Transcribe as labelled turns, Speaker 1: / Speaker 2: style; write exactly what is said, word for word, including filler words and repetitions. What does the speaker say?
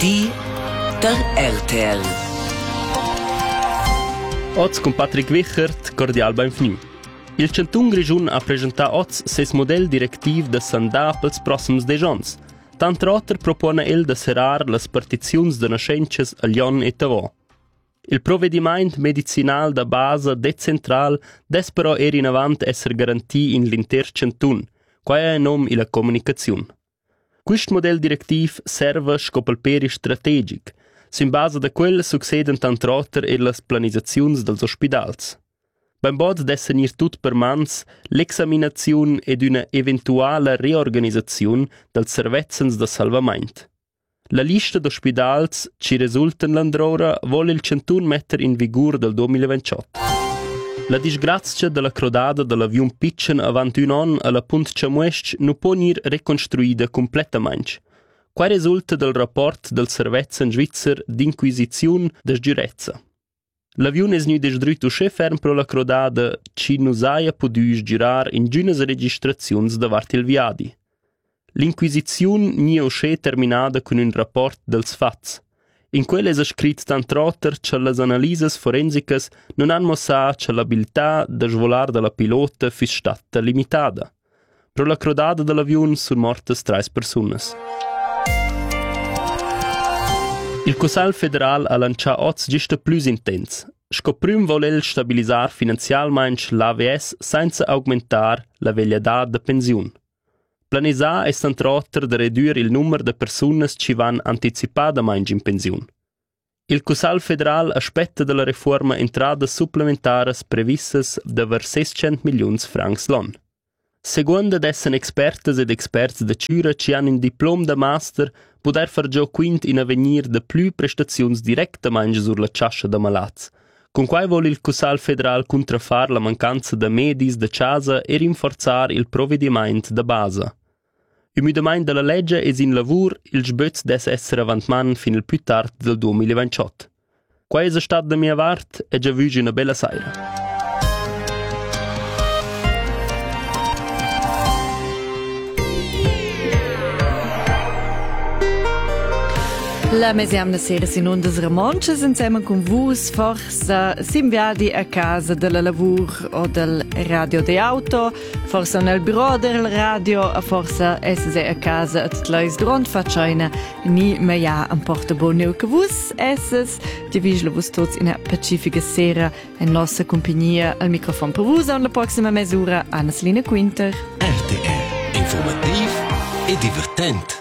Speaker 1: Ti der R T L.
Speaker 2: Oz con Patrick Wichert, cordial benvenu. Il Centun Grischun ha presentato Oz ses model directiv da s'andà pels prossims dejons. Tant rotter propone el da serar las partiziuns de nascences a Lion e Tavò. Il provvediment medicinal da base decentral des però er in avant esser garantì in l'inter Centun, quae è nom illa comunicaziun. Quist model directiv serve scopel peri strategic, sin base da quel succeden tant rotter e las planizaziuns dels ospidals. Beim bod dessen ir tut per mans l'examinaziun ed una eventuala reorganizaziun dels servezzens da salvamaint. La lista d'ospidals ci resultan l'androra vuole il Centun metter in vigur del duemilaventotto. La disgrazia della crodada dell'avion pitchen avant un an alla punt Ciamuesc nu può nir reconstruida completamaing. Qua resulta del rapport del Servezen Svizzer d'inquisiziun da sgirezza. L'avion es nu desdrüt usce ferm pro la crodada ci nusaia podü sgirar in giunas registraziuns davart il viadi. L'inquisiziun ni è usce terminada con un rapport dels fats. In quel es scrit tant rotter che las analises forensicas non han mossà che l'abilità da svolar della pilota fis stata limitada. Pro la crodada dell'avion sun mortas trais persunas. Il Cussal federal ha lancià oz gista plus intens. Scoprüm vol el stabilisar finanzialmaing l'A V S senza augmentar la vegliadad de pensiun. Planisà è tant rotter de reduir il numero de persunas ci van anticipadamein in pensiun. Il Cussal federal aspetta della reforma entradas supplementaras previssas de ver seiscent milions francs l'on. Seconda dessen expertas ed experts de Ciura ci han un diplom de master poder far giò quint in avenir de plü prestaziuns directamaing sur la ciascia de malats, con quai vol il Cussal federal contrafar la mancanza de medis de casa e rinforzar il provvediment de basa. Umidamain della legge es in lavur, il sböz des esser avantman fin il più tard del duemilaventotto. Quai es stat da mia vart e già vügi una bella saira.
Speaker 3: La mesiamna sera sin ondas Ramonches insieme con vus forsa sim viadi a casa della lavur o del radio de auto, forsa nel bureau del radio, a forsa essere a casa at tleis durant facciona ni meia am portaboneu che vus esses, di vigila vus tots in a pacifica sera in nostra compagnia al microfono per vus on la prossima mesura Anna Selina Quinter.
Speaker 1: R T L, informativ e divertent.